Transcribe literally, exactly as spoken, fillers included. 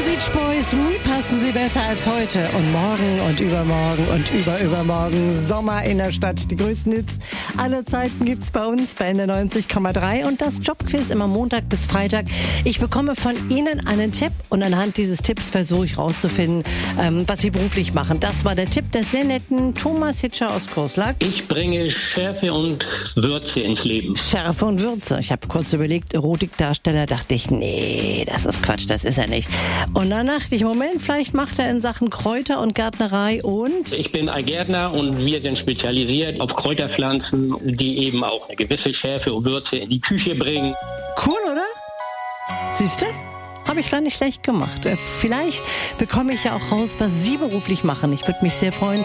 Beach Boys, nie passen sie besser als heute. Und morgen und übermorgen und überübermorgen Sommer in der Stadt. Die größten Hits aller Zeiten gibt's bei uns bei N D R neunzig Komma drei und das Jobquiz immer Montag bis Freitag. Ich bekomme von Ihnen einen Tipp und anhand dieses Tipps versuche ich rauszufinden, ähm, was Sie beruflich machen. Das war der Tipp des sehr netten Thomas Hitscher aus Kurslack. Ich bringe Schärfe und Würze ins Leben. Schärfe und Würze. Ich habe kurz überlegt, Erotikdarsteller, dachte ich, nee, das ist Quatsch, das ist er nicht. Und dann dachte ich, Moment, vielleicht macht er in Sachen Kräuter und Gärtnerei und... Ich bin ein Gärtner und wir sind spezialisiert auf Kräuterpflanzen, die eben auch eine gewisse Schärfe und Würze in die Küche bringen. Cool, oder? Siehst du? Habe ich gar nicht schlecht gemacht. Vielleicht bekomme ich ja auch raus, was Sie beruflich machen. Ich würde mich sehr freuen,